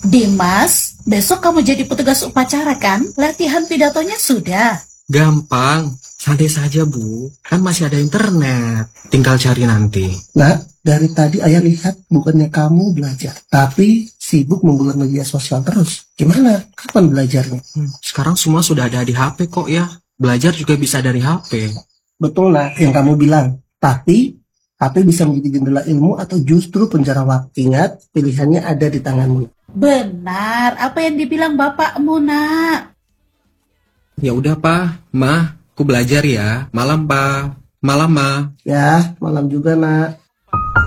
Dimas, besok kamu jadi petugas upacara kan? Latihan pidatonya sudah. Gampang, santai saja Bu. Kan masih ada internet. Tinggal cari nanti. Nak, dari tadi ayah lihat bukannya kamu belajar, tapi sibuk membuat media sosial terus. Gimana? Kapan belajarnya? Sekarang semua sudah ada di HP kok ya. Belajar juga bisa dari HP. Betul lah yang kamu bilang. Tapi, HP bisa menjadi jendela ilmu atau justru penjara waktu. Ingat, pilihannya ada di tanganmu. Benar, apa yang dibilang bapakmu, nak? Ya udah Pak, Ma, aku belajar ya. Malam Pak. Malam Ma. Ya, malam juga nak.